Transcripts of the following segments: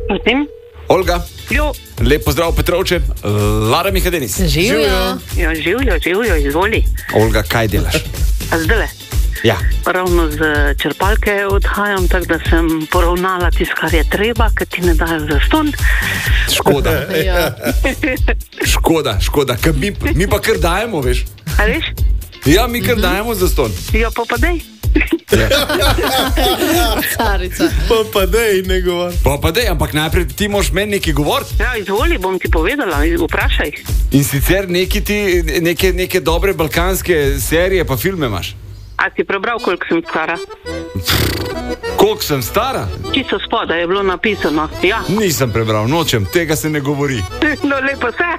Potem? Olga. Jo. Lep pozdrav Petrovče, Lara Mihadenis. Živijo. Ja, živijo, izvoli. Olga, kaj delaš? A zdaj? Ja. Ravno z črpalke odhajam, tako da sem poravnala tisto, kar je treba, ker ti ne dajo zastonj. Škoda. Ja. Škoda. Mi pa kar dajemo, veš? A veš? Ja, mi kar dajemo zastonj. Ja, pa dej. Carica. Pa dej, ne govor. Pa dej, ampak najprej ti moraš meni nekaj govoriti. Ja, izvoli, bom ti povedala, vprašaj. In sicer neke dobre balkanske serije pa filme imaš. A si prebral, koliko sem stara? Koliko sem stara? Čisto spodaj je bilo napisano, ja. Nisem prebral, nočem, tega se ne govori. No, lepo se.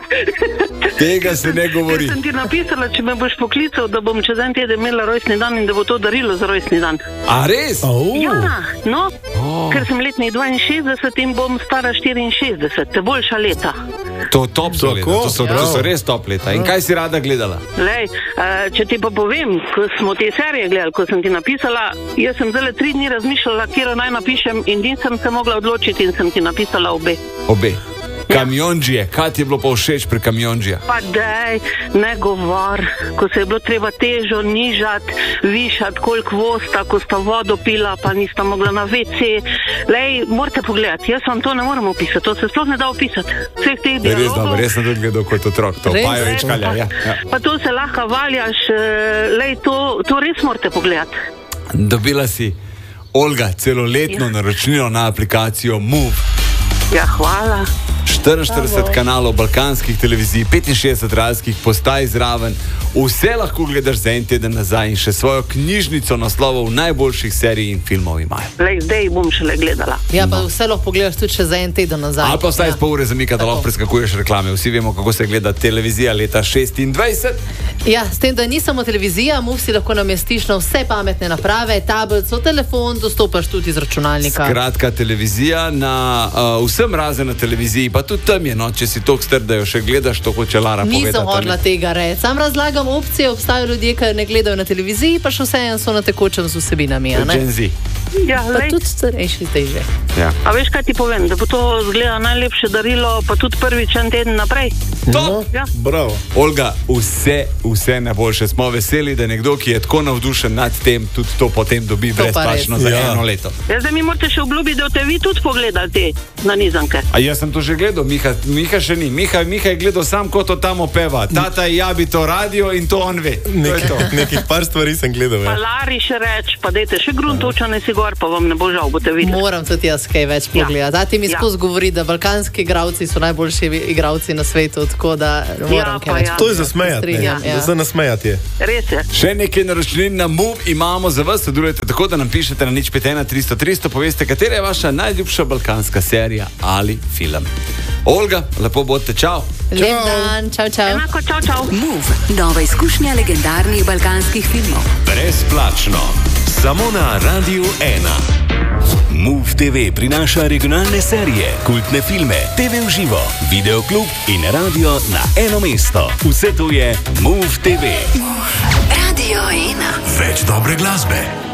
Tega se ne govori. Ker sem ti napisala, če me boš poklical, da bom čez en teden imela rojstni dan in da bo to darilo za rojstni dan. A res? Ja, no, ker sem letni 62 in bom stara 64, te boljša leta. To top so leta, to so res top leta. In kaj si rada gledala? Lej, če ti pa povem, ko smo te serije gledali, ko sem ti napisala, jaz sem zdaj 3 dni razmišljala, kjer naj napišem in nisem se mogla odločiti in sem ti napisala obe. Obe. Kamionđije, kaj ti je bilo pa všeč pri Kamionđija? Pa dej, ne govor, ko se je bilo treba težo nižati, višati, koliko vosta, ko sta vodo pila, pa nista mogla na WC. Lej, morate pogledati, jaz vam to ne moram opisati, to se sploh ne da opisati. Vseh teh dialogov. Res dobro, res sem tudi gledal kot otrok, to Pajovičkalja, ja. Pa to se lahko valjaš, lej, to res morate pogledati. Dobila si, Olga, celoletno naročnino na aplikacijo Move. Ja, hvala. 44 kanalov balkanskih televizij, 65 radijskih postaj zraven, vse lahko gledaš za en teden nazaj in še svojo knjižnico naslovov najboljših serij in filmov imajo. Lej, zdaj bom šele gledala. Ja, pa vse lahko pogledaš tudi še za en teden nazaj. Ali pa vsaj z pol ure zamika, da lahko preskakuješ reklame. Vsi vemo, kako se gleda televizija leta 26. Ja, s tem, da ni samo televizija, Move si lahko namestiš na vse pametne naprave, tablico, telefon, dostopaš tudi iz računalnika. Skratka, televizija na vsem razen na televiziji, pa tudi tam je, no, če si toliko star, da jo še gledaš, to hoče Lara povedati. Nisem hodila tega reči. Sam razlagam opcije, obstajajo ljudje, ki ne gledajo na televiziji, pa še vseeno so na tekočem z vsebinami. Gen Z. Ja, pa tudi starejši zdaj že. Ja. A veš, kaj ti povem, da bo to zgleda najlepše darilo, pa tudi prvič en teden naprej. Top! Ja. Bravo. Olga, vse najboljše. Smo veseli, da nekdo, ki je tako navdušen nad tem, tudi to potem dobi brezplačno za eno leto. Ja, zdaj mi morate še obljubiti, da boste vi tudi pogledali te nanizanke. A jaz sem to že gledal, Miha še ni. Miha je gledal sam, kot to tam opeva. Tata jabi to radio in to on ve. Nekih par stvari sem gledal. Pa Lari še reč, pa dajte še gruntovčane si gor, pa vam ne bo žal, boste videli. Moram tudi jaz kaj več pogledati. Zati mi skozi govori, da balkanski igralci so najboljši igralci na svetu, tako da moram kaj več. To je za smejati, za nasmejati je. Res je. Še nekaj naročnin na Move imamo za vas, sodelujete tako, da nam pišete na 051 300 300, poveste, katera je vaša najljubša balkanska serija ali film. Olga, lepo bodite, čau. Lep dan, čau. Enako, čau. Move, nova izkušnja legendarnih balkanskih filmov. Brezplačno, samo na Radiu 1. Move TV prinaša regionalne serije, kultne filme, TV v živo, videoklub in radio na eno mesto. Vse to je Move TV. Radio 1. Več dobre glasbe.